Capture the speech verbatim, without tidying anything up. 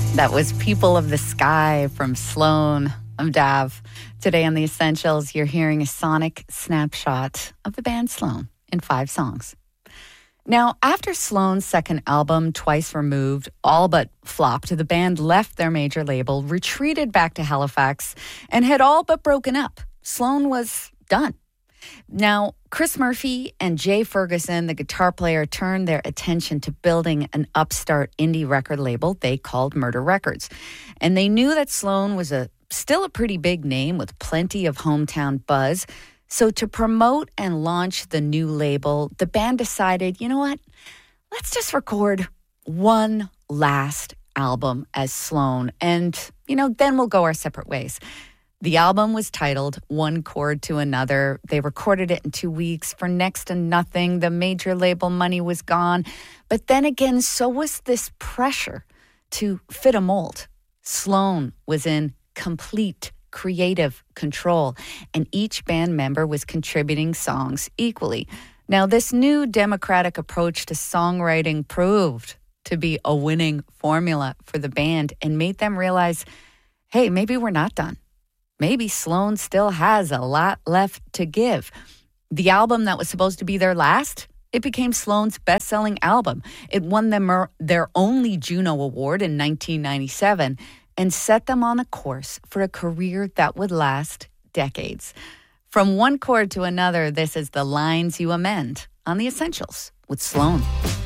That was People of the Sky from Sloan. I'm Dav. Today on The Essentials, you're hearing a sonic snapshot of the band Sloan in five songs. Now, after Sloan's second album, Twice Removed, all but flopped, the band left their major label, retreated back to Halifax, and had all but broken up. Sloan was done. Now, Chris Murphy and Jay Ferguson, the guitar player, turned their attention to building an upstart indie record label they called Murder Records. And they knew that Sloan was a still a pretty big name with plenty of hometown buzz. So to promote and launch the new label, the band decided, you know what? Let's just record one last album as Sloan. And, you know, then we'll go our separate ways. The album was titled One Chord to Another. They recorded it in two weeks for next to nothing. The major label money was gone. But then again, so was this pressure to fit a mold. Sloan was in complete creative control, and each band member was contributing songs equally. Now, this new democratic approach to songwriting proved to be a winning formula for the band and made them realize, hey, maybe we're not done. Maybe Sloan still has a lot left to give. The album that was supposed to be their last, it became Sloan's best-selling album. It won them their only Juno Award in nineteen ninety-seven and set them on a course for a career that would last decades. From one chord to another, this is The Lines You Amend on The Essentials with Sloan.